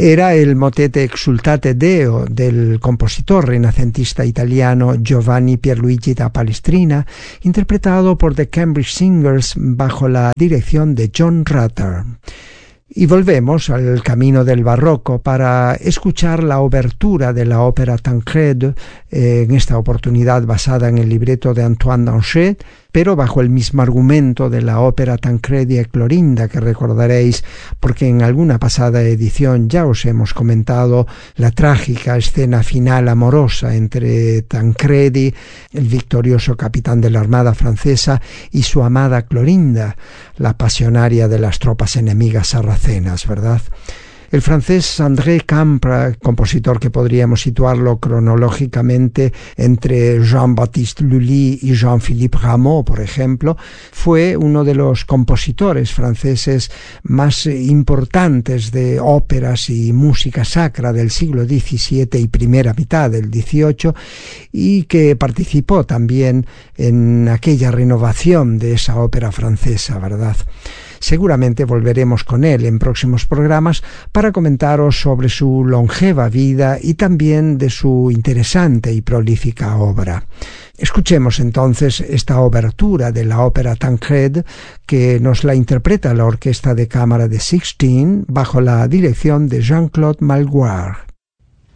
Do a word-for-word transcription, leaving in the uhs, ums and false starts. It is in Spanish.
Era el motete Exultate Deo del compositor renacentista italiano Giovanni Pierluigi da Palestrina, interpretado por The Cambridge Singers bajo la dirección de John Rutter. Y volvemos al camino del barroco para escuchar la obertura de la ópera Tancred, eh, en esta oportunidad basada en el libreto de Antoine Danchet, pero bajo el mismo argumento de la ópera Tancredi e Clorinda, que recordaréis porque en alguna pasada edición ya os hemos comentado la trágica escena final amorosa entre Tancredi, el victorioso capitán de la Armada francesa, y su amada Clorinda, la pasionaria de las tropas enemigas sarracenas, ¿verdad? El francés André Campra, compositor que podríamos situarlo cronológicamente entre Jean-Baptiste Lully y Jean-Philippe Rameau, por ejemplo, fue uno de los compositores franceses más importantes de óperas y música sacra del siglo diecisiete y primera mitad del dieciocho, y que participó también en aquella renovación de esa ópera francesa, ¿verdad? Seguramente volveremos con él en próximos programas para comentaros sobre su longeva vida y también de su interesante y prolífica obra. Escuchemos entonces esta obertura de la ópera Tancred, que nos la interpreta la Orquesta de Cámara de Sixteen bajo la dirección de Jean-Claude Malguard.